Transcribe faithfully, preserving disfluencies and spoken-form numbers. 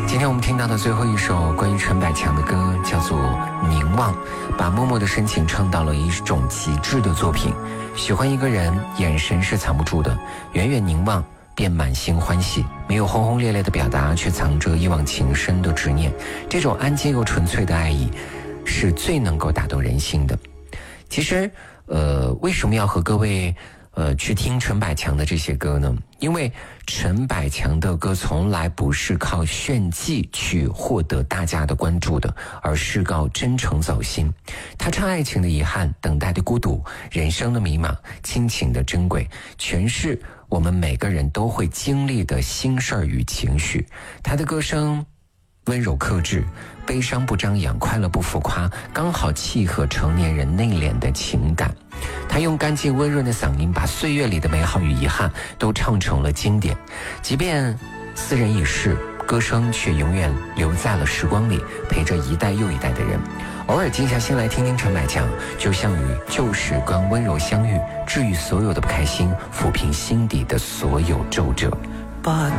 今天我们听到的最后一首关于陈百强的歌叫做《凝望》，把默默的深情唱到了一种极致的作品。喜欢一个人，眼神是藏不住的，远远凝望便满心欢喜，没有轰轰烈烈的表达，却藏着一往情深的执念。这种安静又纯粹的爱意，是最能够打动人心的。其实，呃，为什么要和各位呃，去听陈百强的这些歌呢？因为陈百强的歌从来不是靠炫技去获得大家的关注的，而是靠真诚走心。他唱爱情的遗憾，等待的孤独，人生的迷茫，亲情的珍贵，全是我们每个人都会经历的心事儿与情绪。他的歌声温柔克制，悲伤不张扬，快乐不浮夸，刚好契合成年人内敛的情感。他用干净温润的嗓音，把岁月里的美好与遗憾都唱成了经典。即便斯人已逝，歌声却永远留在了时光里，陪着一代又一代的人。偶尔静下心来听听陈百强，就像与旧时光温柔相遇，治愈所有的不开心，抚平心底的所有皱褶。 把